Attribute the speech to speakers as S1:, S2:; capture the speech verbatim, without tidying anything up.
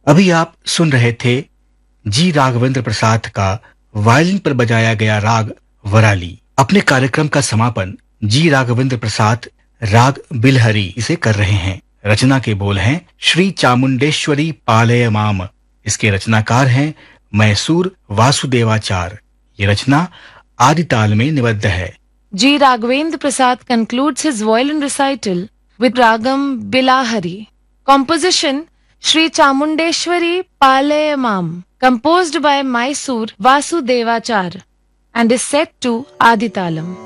S1: अभी आप सुन रहे थे जी राघवेंद्र प्रसाद का वायलिन पर बजाया गया राग वराली। अपने कार्यक्रम का समापन जी राघवेंद्र प्रसाद राग बिलहरी इसे कर रहे हैं। रचना के बोल हैं श्री चामुंडेश्वरी पालय माम। इसके रचनाकार हैं मैसूर वासुदेवाचार। ये रचना आदि ताल में निबद्ध है।
S2: G. Raghavendra Prasad concludes his violin recital with Ragam Bilahari. Composition Sri Chamundeshwari Palayamam, composed by Mysore Vasudevachar and is set to Aditalam.